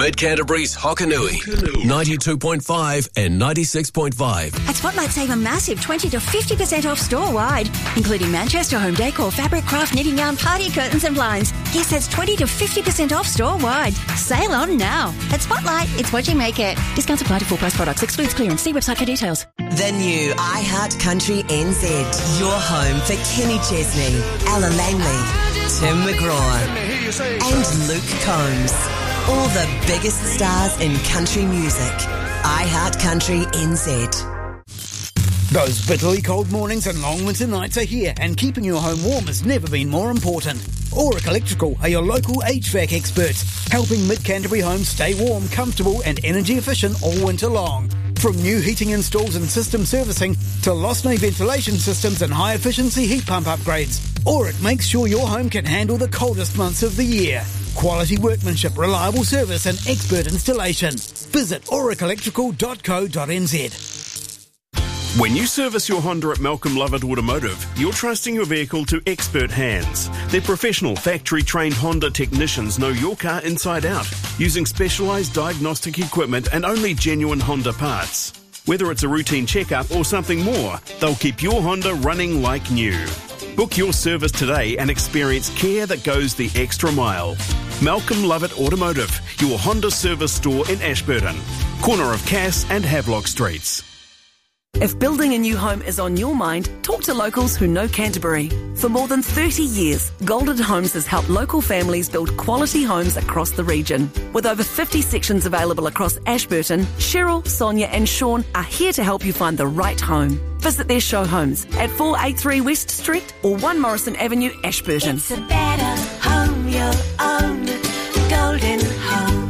Mid-Canterbury's Hokanui, 92.5 and 96.5. At Spotlight, save a massive 20 to 50% off store-wide, including Manchester home decor, fabric, craft, knitting yarn, party curtains and blinds. Yes, that's 20 to 50% off store-wide. Sale on now. At Spotlight, it's what you make it. Discounts apply to full-price products. Excludes clearance. See website for details. The new iHeart Country NZ. Your home for Kenny Chesney, Ella Langley, Tim McGraw and Luke Combs. All the biggest stars in country music. iHeart Country NZ. Those bitterly cold mornings and long winter nights are here, and keeping your home warm has never been more important. Auric Electrical are your local HVAC experts, helping Mid-Canterbury homes stay warm, comfortable and energy efficient all winter long. From new heating installs and system servicing to Losney ventilation systems and high-efficiency heat pump upgrades, Auric makes sure your home can handle the coldest months of the year. Quality workmanship, reliable service and expert installation. Visit auricelectrical.co.nz. When you service your Honda at Malcolm Lovett Automotive, you're trusting your vehicle to expert hands. Their professional, factory-trained Honda technicians know your car inside out, using specialised diagnostic equipment and only genuine Honda parts. Whether it's a routine checkup or something more, they'll keep your Honda running like new. Book your service today and experience care that goes the extra mile. Malcolm Lovett Automotive, your Honda service store in Ashburton, corner of Cass and Havelock Streets. If building a new home is on your mind, talk to locals who know Canterbury. For more than 30 years, Golden Homes has helped local families build quality homes across the region. With over 50 sections available across Ashburton, Cheryl, Sonia and Sean are here to help you find the right home. Visit their show homes at 483 West Street or 1 Morrison Avenue, Ashburton. It's a better home you'll own. Golden Homes.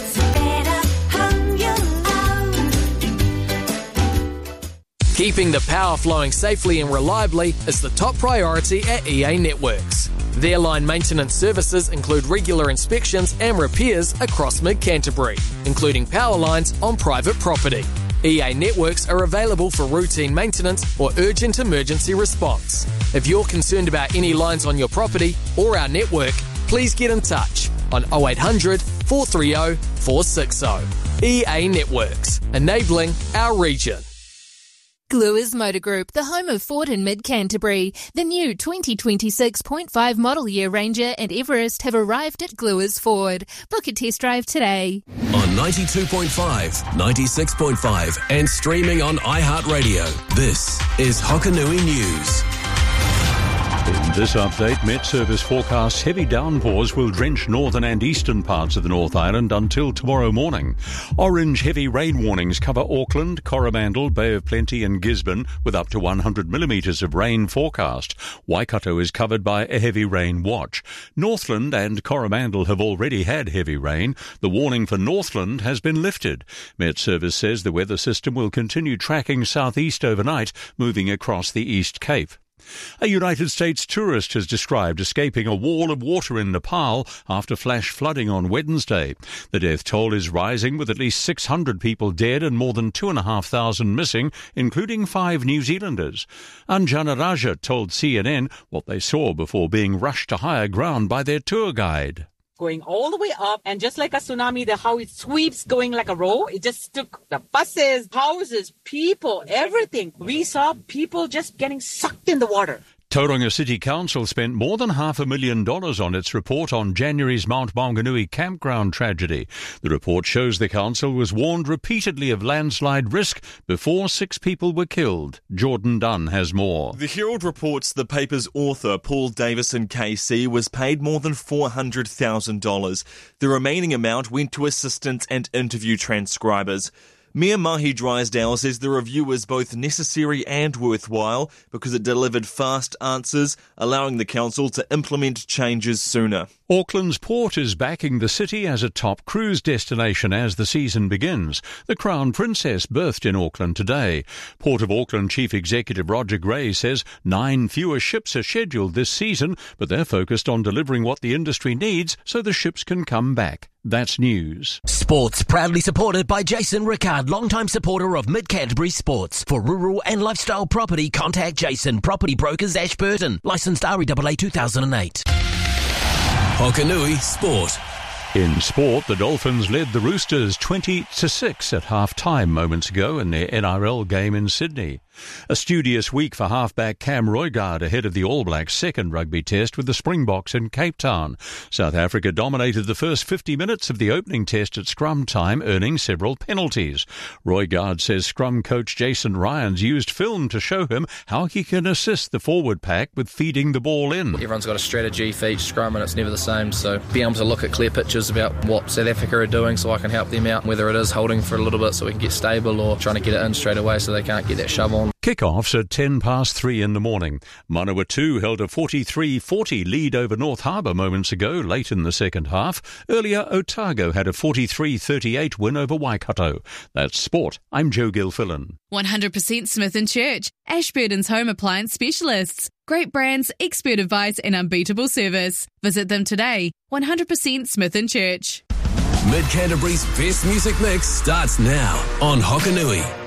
Keeping the power flowing safely and reliably is the top priority at EA Networks. Their line maintenance services include regular inspections and repairs across Mid-Canterbury, including power lines on private property. EA Networks are available for routine maintenance or urgent emergency response. If you're concerned about any lines on your property or our network, please get in touch on 0800 430 460. EA Networks, enabling our region. Gluers Motor Group, the home of Ford in Mid-Canterbury. The new 2026.5 model year Ranger and Everest have arrived at Gluers Ford. Book a test drive today. On 92.5, 96.5 and streaming on iHeartRadio. This is Hokanui News. In this update, Met Service forecasts heavy downpours will drench northern and eastern parts of the North Island until tomorrow morning. Orange heavy rain warnings cover Auckland, Coromandel, Bay of Plenty and Gisborne with up to 100 millimetres of rain forecast. Waikato is covered by a heavy rain watch. Northland and Coromandel have already had heavy rain. The warning for Northland has been lifted. Met Service says the weather system will continue tracking southeast overnight, moving across the East Cape. A United States tourist has described escaping a wall of water in Nepal after flash flooding on Wednesday. The death toll is rising, with at least 600 people dead and more than 2,500 missing, including 5 New Zealanders. Anjana Raja told CNN what they saw before being rushed to higher ground by their tour guide. Going all the way up, and just like a tsunami, how it sweeps going like a roll, it just took the buses, houses, people, everything. We saw people just getting sucked in the water. Tauranga City Council spent more than $500,000 on its report on January's Mount Maunganui campground tragedy. The report shows the council was warned repeatedly of landslide risk before 6 people were killed. Jordan Dunn has more. The Herald reports the paper's author, Paul Davison KC, was paid more than $400,000. The remaining amount went to assistants and interview transcribers. Mayor Mahi Drysdale says the review was both necessary and worthwhile because it delivered fast answers, allowing the council to implement changes sooner. Auckland's port is backing the city as a top cruise destination as the season begins. The Crown Princess berthed in Auckland today. Port of Auckland Chief Executive Roger Gray says 9 fewer ships are scheduled this season, but they're focused on delivering what the industry needs so the ships can come back. That's news. Sports proudly supported by Jason Rickard, longtime supporter of Mid-Canterbury Sports. For rural and lifestyle property, contact Jason, Property Brokers, Ashburton. Licensed REAA 2008. Hokanui Sport. In sport, the Dolphins led the Roosters 20-6 at half-time moments ago in their NRL game in Sydney. A studious week for halfback Cam Roigard ahead of the All Blacks' second rugby test with the Springboks in Cape Town. South Africa dominated the first 50 minutes of the opening test at scrum time, earning several penalties. Roigard says scrum coach Jason Ryans used film to show him how he can assist the forward pack with feeding the ball in. Everyone's got a strategy for each scrum and it's never the same, so being able to look at clear pictures about what South Africa are doing so I can help them out, whether it is holding for a little bit so we can get stable or trying to get it in straight away so they can't get that shove on. Kick-offs at 3:10 in the morning. Manawatu held a 43-40 lead over North Harbour moments ago, late in the second half. Earlier, Otago had a 43-38 win over Waikato. That's sport. I'm Joe Gilfillan. 100% Smith & Church, Ashburton's home appliance specialists. Great brands, expert advice and unbeatable service. Visit them today. 100% Smith & Church. Mid Canterbury's best music mix starts now on Hokanui.